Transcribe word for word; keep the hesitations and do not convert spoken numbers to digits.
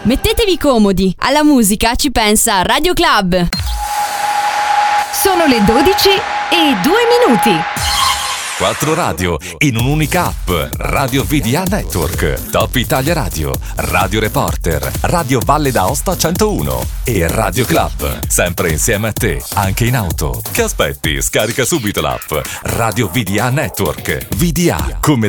Mettetevi comodi, alla musica ci pensa Radio Club. Sono le dodici e due minuti. Quattro radio in un'unica app. Radio V D A Network, Top Italia Radio, Radio Reporter, Radio Valle d'Aosta centouno e Radio Club. Sempre insieme a te, anche in auto. Che aspetti? Scarica subito l'app. Radio V D A Network. V D A come